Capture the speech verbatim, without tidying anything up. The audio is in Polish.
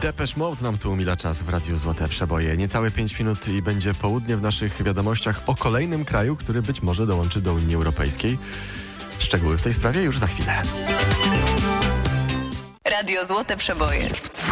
Depeche Mode nam tu umila czas w Radiu Złote Przeboje. Niecałe pięć minut i będzie południe w naszych wiadomościach o kolejnym kraju, który być może dołączy do Unii Europejskiej. Szczegóły w tej sprawie już za chwilę. Radio Złote Przeboje.